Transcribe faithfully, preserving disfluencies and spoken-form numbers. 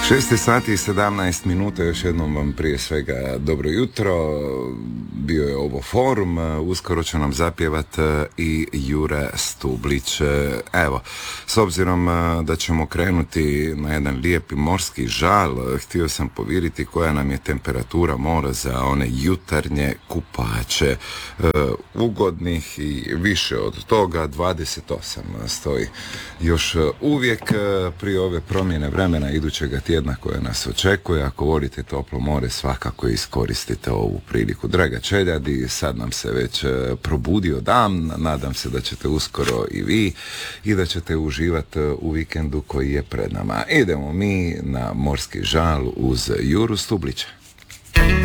šest sati i sedamnaest minuta, još jednom vam prije svega dobro jutro. Bio je ovo forum, uskoro će nam zapjevat i Jure Stublić. Evo, s obzirom da ćemo krenuti na jedan lijepi morski žal, htio sam povjeriti koja nam je temperatura mora za one jutarnje kupače. Ugodnih i više od toga, dvadeset osam stoji još uvijek prije ove promjene vremena idućega tjedna koja nas očekuje. Ako volite toplo more, svakako iskoristite ovu priliku. Draga čeljadi, sad nam se već probudio dan, nadam se da ćete uskoro i vi i da ćete uživati u vikendu koji je pred nama. Idemo mi na morski žal uz Juru Stublića.